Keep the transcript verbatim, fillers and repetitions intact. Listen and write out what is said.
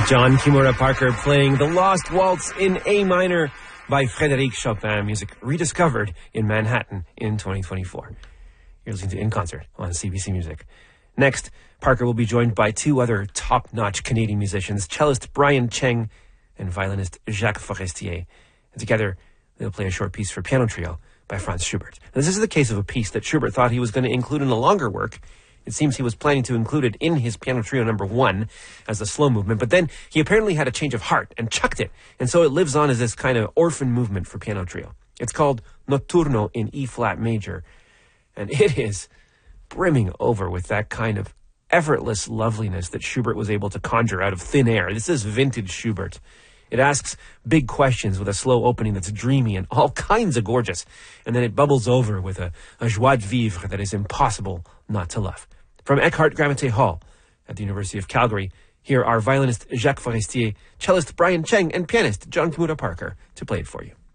John Kimura Parker playing The Lost Waltz in A minor by Frédéric Chopin, music rediscovered in Manhattan in twenty twenty-four. You're listening to In Concert on C B C Music. Next, Parker will be joined by two other top-notch Canadian musicians, cellist Brian Cheng and violinist Jacques Forestier. And together, they'll play a short piece for piano trio by Franz Schubert. Now, this is the case of a piece that Schubert thought he was going to include in a longer work. It seems he was planning to include it in his piano trio number one as a slow movement, but then he apparently had a change of heart and chucked it, and so it lives on as this kind of orphan movement for piano trio. It's called Notturno in E-flat major, and it is brimming over with that kind of effortless loveliness that Schubert was able to conjure out of thin air. This is vintage Schubert. It asks big questions with a slow opening that's dreamy and all kinds of gorgeous. And then it bubbles over with a, a joie de vivre that is impossible not to love. From Eckhart Grammaté Hall at the University of Calgary, here are violinist Jacques Forestier, cellist Brian Cheng, and pianist John Kimura Parker to play it for you.